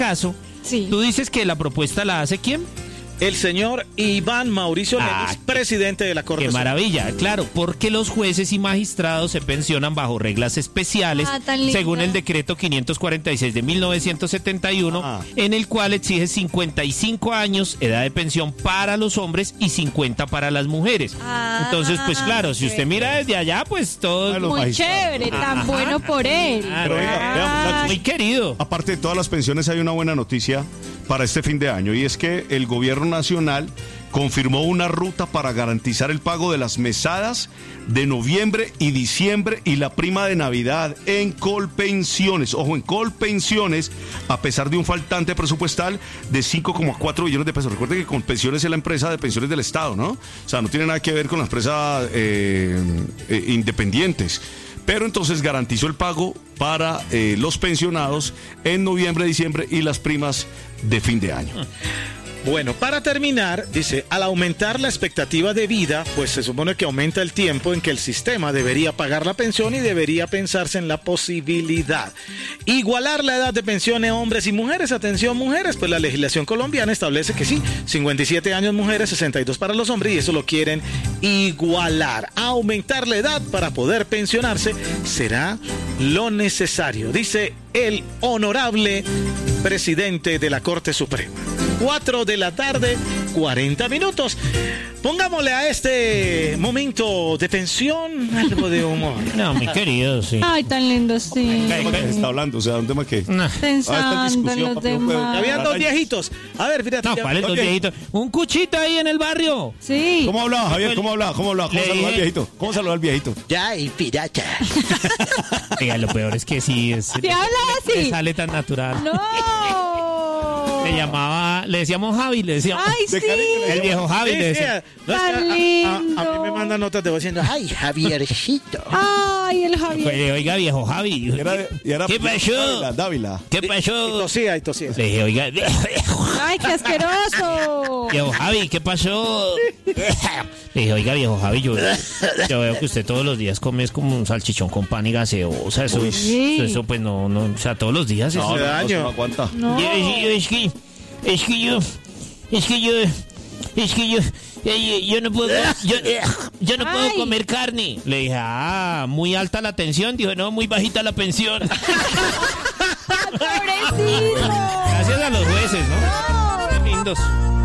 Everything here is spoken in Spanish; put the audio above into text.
caso, Sí. tú dices que la propuesta la hace ¿quién? El señor Iván Mauricio Lelis, presidente de la Corte Qué Suprema. maravilla, claro, porque los jueces y magistrados se pensionan bajo reglas especiales, Tan lindo. según el decreto 546 de 1971, en el cual exige 55 años edad de pensión para los hombres y 50 para las mujeres. Entonces, pues claro, si usted mira desde allá, pues todo Muy chévere, tan bueno por él. Pero venga, muy querido. aparte de todas las pensiones, hay una buena noticia para este fin de año, y es que el gobierno nacional confirmó una ruta para garantizar el pago de las mesadas de noviembre y diciembre y la prima de Navidad en Colpensiones. Ojo, en Colpensiones, a pesar de un faltante presupuestal de 5,4 billones de pesos. Recuerden que Colpensiones es la empresa de pensiones del Estado, ¿no? O sea, no tiene nada que ver con las empresas independientes. Pero entonces garantizó el pago para los pensionados en noviembre, diciembre y las primas de fin de año. Bueno, para terminar, dice, al aumentar la expectativa de vida, pues se supone que aumenta el tiempo en que el sistema debería pagar la pensión y debería pensarse en la posibilidad. Igualar la edad de pensión en hombres y mujeres. Atención, mujeres, pues la legislación colombiana establece que sí, 57 años mujeres, 62 para los hombres, y eso lo quieren igualar. Aumentar la edad para poder pensionarse será lo necesario, dice el honorable presidente de la Corte Suprema. 4 de la tarde, 40 minutos. Pongámosle a este momento de tensión algo de humor. No, muy querido, sí. Ay, tan lindo, sí. ¿Qué tema que se está hablando? O sea, un tema que... No, Pensando en los demás. Habían dos viejitos. A ver, fíjate. no, ¿cuáles dos Ok. viejitos? Un cuchito ahí en el barrio. Sí. ¿Cómo hablaba, Javier? ¿Cómo hablaba? ¿Cómo hablaba? ¿Cómo Le saludaba al dije- viejito? ¿Cómo saludaba al viejito? Ya, y pirata. Oiga, lo peor es que sí, ¿Se habla le así? sale tan natural. No. Le decíamos Javi, le decíamos. Ay, sí. El viejo Javi, le decíamos. No, es que Tan a lindo. mí me mandan notas de voz diciendo, ay, Javiercito. Ay, el Javier. Oiga, viejo Javi. Y era ¿Qué pasó? Dávila. ¿Qué Y pasó? tosía, y tosía. Le dije, oiga, Ay, qué asqueroso. viejo Javi, ¿qué pasó? Le dije, oiga, viejo Javi, yo veo que usted todos los días come es como un salchichón con pan y gaseosa. Eso, sí. eso pues no, o sea, todos los días. No, Eso. no, daño. no aguanta. No. Yo no puedo, yo no puedo Ay. comer carne. Le dije, muy alta la tensión. Dijo, no, muy bajita la pensión. Pobrecito. Gracias a los jueces, ¿no? Qué lindos.